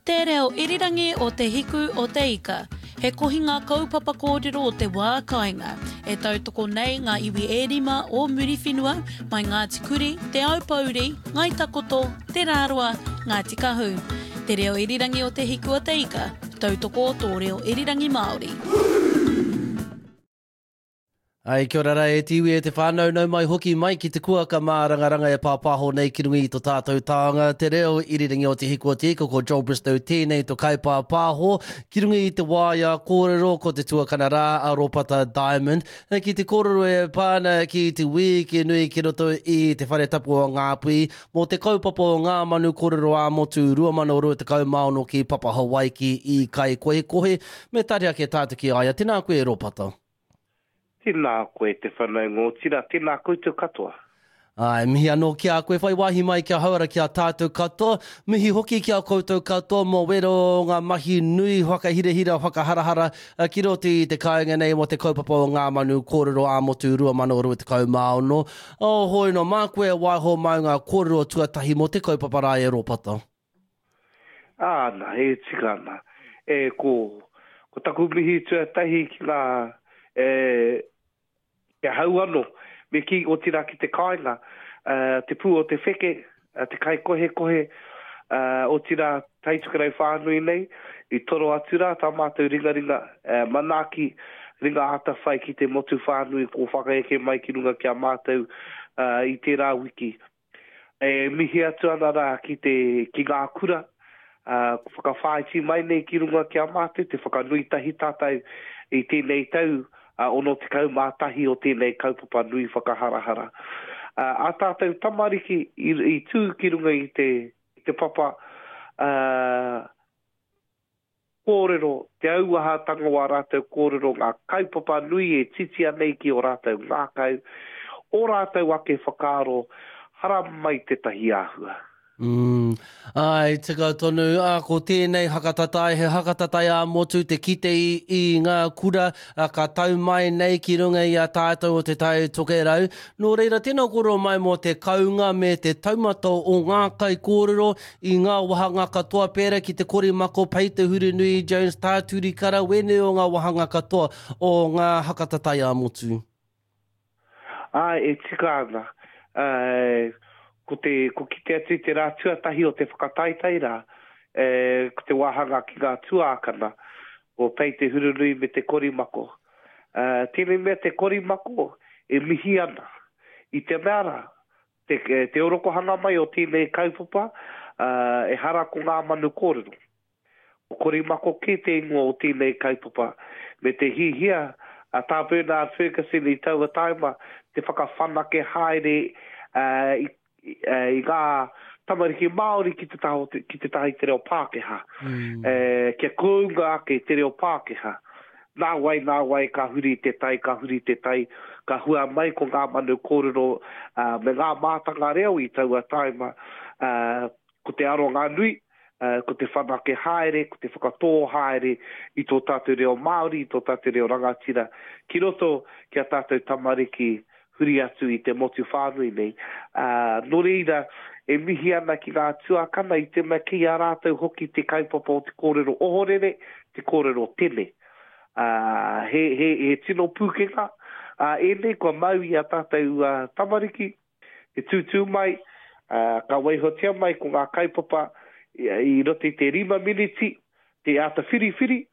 Te reo irirangi o te hiku o te ika. He kohi ngā kaupapa kōrero o te wā kāinga. E tautoko nei ngā iwi e rima o Muriwhenua, mai Ngāti Kuri, te Aupauri, Ngai Takoto, te Rāroa, Ngāti Kahu. Te reo irirangi o te hiku o te ika. Tautoko tō reo irirangi Māori. Ai, kia ora e tiwi e te whānau nau mai hoki mai ki te kuaka mā rangaranga e pāpāho nei ki rungi i tō tātou tāanga. Te reo irirangi o te hiku o te ika ko Joel Bristow tēnei tō kai pāpāho. Ki rungi i te wāia kōrero ko te tuakana rā a Ropata Diamond. Ki te kōrero e pāna ki te wiki nui ki roto i te whare tapu o Ngāpui. Mō te kaupapa o ngā manu kōrero a motu 2,200 maono ki Papa Hawaiki i kai kohe kohe. Me tarea ke tātou ki aia. Tēnā koe Ropata. Tēnā koe te whanau ngō tira, tēnā koutou katoa. Ai, mihi anō kia koe whai wahi mai kia hauara kia tātou katoa. Mihi hoki kia koutou katoa mō wero ngā mahi nui whakahirehira, whakaharahara ki roti i te kāinga nei mo te kaupapa o ngā manu kōrero a motu 2,200 maono. O hoi no, mā koe waiho mai ngā kōrero tuatahi mo te kaupapa rā e Ropata. Nā, e tika ana. Ko taku mihi tuatahi ki ngā kia hau anō, me ki o tira ki te kāinga, te pū o te wheke, te kai kohe kohe, o tira taitukarau whānui nei, i toro atura, tā mātou ringa, manaki, ringa ata whai ki te motu whānui, ko whakaeke mai ki runga kia mātou i tērā wiki. Mihi atu ana rā ki ngā kura, whakawhaiti mai nei ki runga kia mātou, te whakanui tahi tātou i tēnei tau, ono te kau mātahi o tēnei kaupapa nui whakaharahara. A tātou tamariki i tū ki runga i te papa kōrero, te auaha tanga o rātou kōrero, ngā kaupapa nui e titia nei ki o rātou ngā kau, o rātou ake whakaaro, hara mai te tahi āhua. Ai, tika tonu, ko tēnei hakatatai, he hakatatai a motu te kite i ngā kura, ka tau mai nei ki runga i a tātou o te tai tokerau. Nō reira, tēnā koro mai mo te kaunga me te taumata o ngā kai kōrero i ngā wahanga katoa pēra ki te korimako pai te huri nui Jones tāturi kara, wene o ngā wahanga katoa o ngā hakatatai a motu. E tika ana. Ko ki te atu te rā tuatahi o te whakataitai rā, ko te wahanga ki ngā tuākana o pei te hurunui me te korimako. Tēnei mea te korimako e mihi ana. I te mea te orokohanga mai o tēnei kaupapa e hara ko ngā manu kōrero. O korimako ke te ingoa o tēnei kaupapa me te hihia a tā Bernard Ferguson i taua taima te whakawhanake haere i ngā tamariki Māori ki te tahi te reo Pākeha. Kia kounga ake te reo Pākeha. Nā wai ka huri te tai, ka hua mai ko ngā manu kōrero me ngā mātanga reo i taua taima. Ko te aro ngā nui, ko te whanake haere, ko te whakatō haere i tō tātou reo Māori, i tō tātou reo rangatira. Ki roto kia tātou tamariki huri atu i te motu whānui nei. Nō reira, e mihi ana ki ngā tuakana i te mea ki a rātou hoki te kaupapa o te kōrero ohorere, te kōrero tene. He tino pūkenga. E nei kua mau i a tātou tamariki, e tūtū mai, ka waihotia mai ko ngā kaupapa i roti te 5 miniti, te ata whiriwhiri,